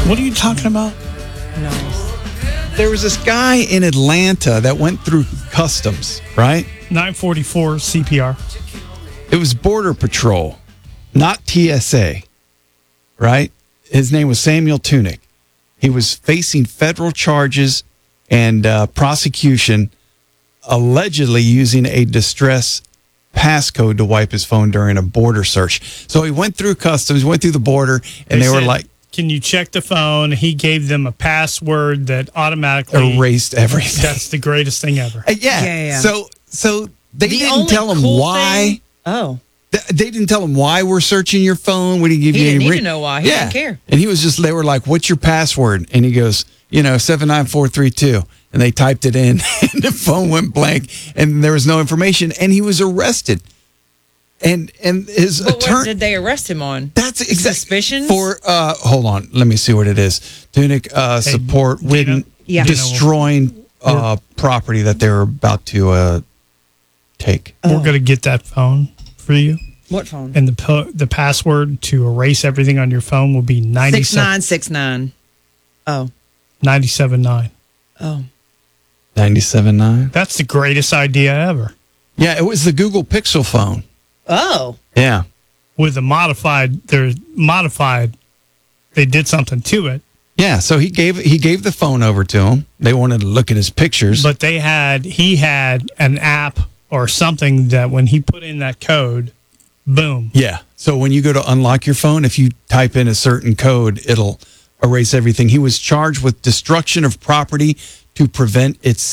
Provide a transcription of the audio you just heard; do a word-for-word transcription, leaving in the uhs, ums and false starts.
What are you talking about? Nice. There was this guy in Atlanta that went through customs, right? nine forty-four C P R. It was Border Patrol, not T S A, right? His name was Samuel Tunick. He was facing federal charges and uh, prosecution, allegedly using a distress passcode to wipe his phone during a border search. So he went through customs, went through the border, and they, They were said, like, can you check the phone? He gave them a password that automatically erased everything. That's the greatest thing ever. Uh, yeah. Yeah, yeah. So, so they The didn't only tell him cool why. thing- oh. Th- They didn't tell him why we're searching your phone. We didn't give He you didn't any need re- to know why. He didn't care. And he was just, they were like, what's your password? And he goes, you know, seven nine four three two. And they typed it in, and the phone went blank, and there was no information, and he was arrested. And and his But what attorney. did they arrest him on? That's exactly Suspicions? for. Uh, hold on, let me see what it is. Tunic uh, Hey, support Gina? with Yeah. destroying uh, property that they were about to uh, take. Oh. We're going to get that phone for you. What phone? And the po- the password to erase everything on your phone will be Six nine six nine. Oh. ninety-seven nine. Oh. ninety-seven nine. That's the greatest idea ever. Yeah, it was the Google Pixel phone. Oh. Yeah. With a modified, they're modified, they did something to it, Yeah, so he gave he gave the phone over to him. They wanted to look at his pictures. but they had, he had an app or something that when he put in that code, boom. yeah. So when you go to unlock your phone, if you type in a certain code, it'll erase everything. He was charged with destruction of property to prevent its